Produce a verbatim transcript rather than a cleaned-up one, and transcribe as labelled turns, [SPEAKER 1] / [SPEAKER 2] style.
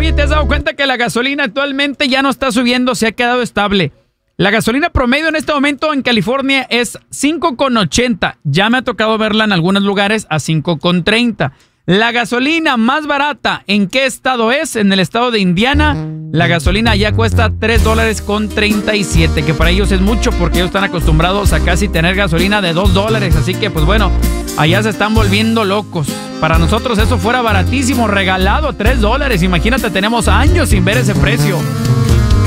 [SPEAKER 1] Oye, ¿te has dado cuenta que la gasolina actualmente ya no está subiendo, se ha quedado estable? La gasolina promedio en este momento en California es cinco con ochenta. Ya me ha tocado verla en algunos lugares a cinco con treinta. La gasolina más barata, ¿en qué estado es? En el estado de Indiana. La gasolina ya cuesta tres dólares con treinta y siete, que para ellos es mucho porque ellos están acostumbrados a casi tener gasolina de dos dólares. Así que, pues bueno, allá se están volviendo locos. Para nosotros eso fuera baratísimo, regalado, tres dólares. Imagínate, tenemos años sin ver ese precio.